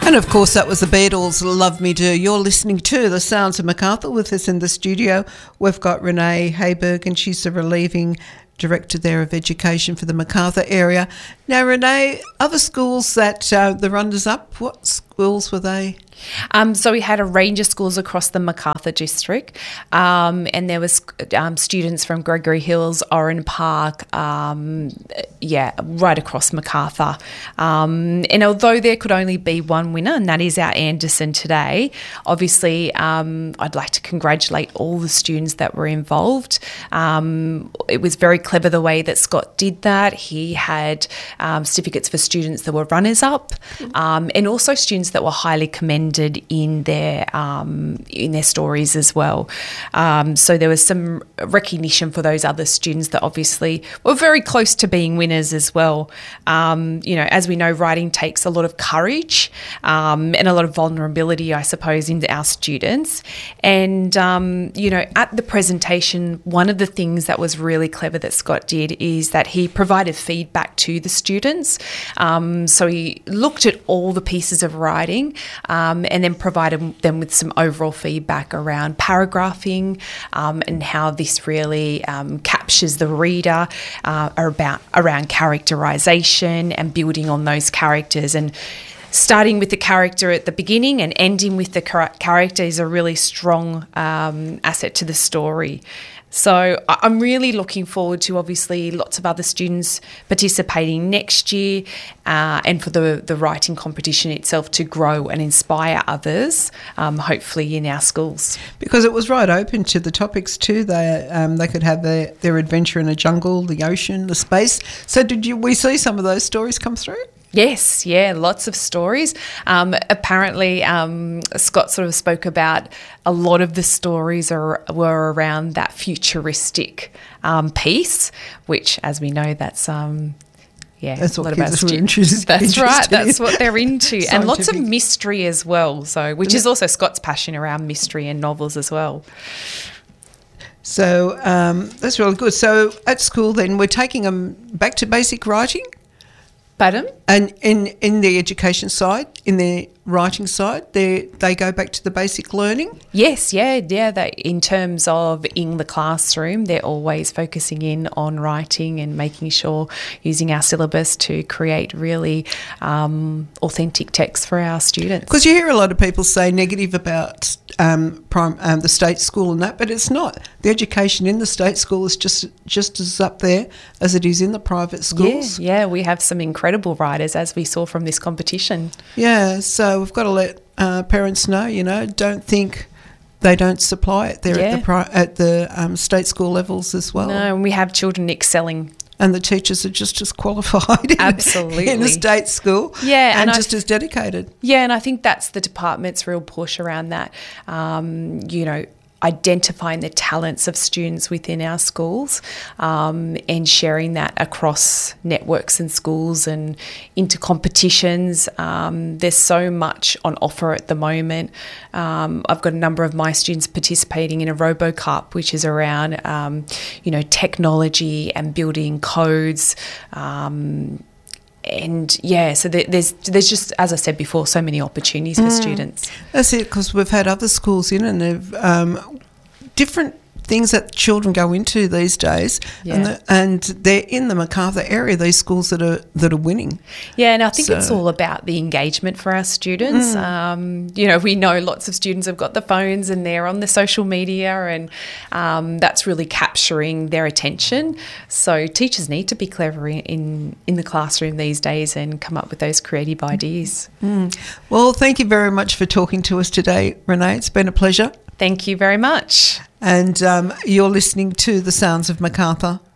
And of course, that was the Beatles, Love Me Do. You're listening to The Sounds of Macarthur. With us in the studio, we've got Renee Hayberg, and she's the relieving Director there of Education for the Macarthur area. Now, Renee, other schools that the runners-up, what schools were they? So we had a range of schools across the Macarthur district, and there was students from Gregory Hills, Oran Park, right across Macarthur. And although there could only be one winner, and that is our Anderson today, obviously I'd like to congratulate all the students that were involved. It was very clever the way that Scott did that. He had certificates for students that were runners-up, and also students that were highly commended in their stories as well. So there was some recognition for those other students that obviously were very close to being winners as well. As we know, writing takes a lot of courage and a lot of vulnerability, I suppose, into our students. And, at the presentation, one of the things that was really clever that Scott did is that he provided feedback to the students. So he looked at all the pieces of writing and then provided them with some overall feedback around paragraphing and how this really captures the reader around characterisation and building on those characters, and starting with the character at the beginning and ending with the character is a really strong asset to the story. So I'm really looking forward to obviously lots of other students participating next year and for the writing competition itself to grow and inspire others, hopefully in our schools. Because it was right open to the topics too. They could have their adventure in a jungle, the ocean, the space. So we see some of those stories come through? Yes, yeah, lots of stories. Apparently, Scott sort of spoke about a lot of the stories were around that futuristic piece, which, as we know, that's what a lot about students. That's right. That's what they're into, and lots of mystery as well. So, which is also Scott's passion around mystery and novels as well. So that's really good. So at school, then we're taking them back to basic writing. Pardon? And in the education side, in the writing side, they go back to the basic learning? Yes, yeah. They, in terms of in the classroom, they're always focusing in on writing and making sure using our syllabus to create really authentic text for our students. Because you hear a lot of people say negative about the state school and that, but it's not. The education in the state school is just as up there as it is in the private schools. Yeah, we have some incredible writers, as we saw from this competition. Yeah, so we've got to let parents know, don't think they don't supply it there at the state school levels as well. No, and we have children excelling. And the teachers are just as qualified Absolutely. in the state school, and just as dedicated. Yeah, and I think that's the department's real push around that, identifying the talents of students within our schools and sharing that across networks and schools and into competitions. There's so much on offer at the moment. I've got a number of my students participating in a RoboCup, which is around, technology and building codes. So there's just, as I said before, so many opportunities for students. That's it, because we've had other schools in and they've different things that children go into these days, and they're in the Macarthur area, these schools that are winning. Yeah, and I think it's all about the engagement for our students. We know lots of students have got the phones and they're on the social media, and that's really capturing their attention. So teachers need to be clever in the classroom these days and come up with those creative ideas. Well, thank you very much for talking to us today, Renee. It's been a pleasure. Thank you very much. And you're listening to The Sounds of Macarthur.